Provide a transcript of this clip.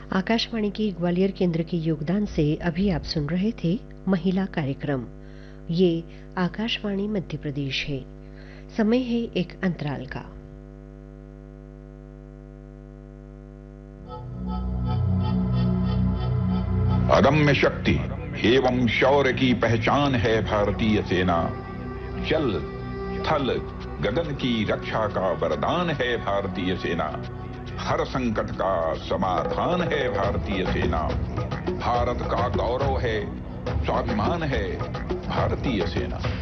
आकाशवाणी के ग्वालियर केंद्र के योगदान से अभी आप सुन रहे थे महिला कार्यक्रम। ये आकाशवाणी मध्य प्रदेश है। समय है एक अंतराल का। अदम्य शक्ति एवं शौर्य की पहचान है भारतीय सेना। जल थल गगन की रक्षा का वरदान है भारतीय सेना। हर संकट का समाधान है भारतीय सेना। भारत का गौरव है, स्वाभिमान है भारतीय सेना।